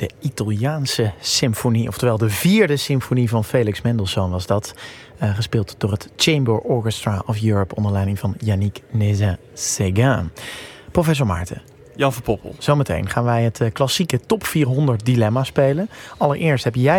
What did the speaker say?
de Italiaanse symfonie, oftewel de 4e symfonie van Felix Mendelssohn was dat. Gespeeld door het Chamber Orchestra of Europe onder leiding van Yannick Nézet-Séguin. Professor Maarten. Jan van Poppel. Zometeen gaan wij het klassieke top 400 dilemma spelen. Allereerst heb jij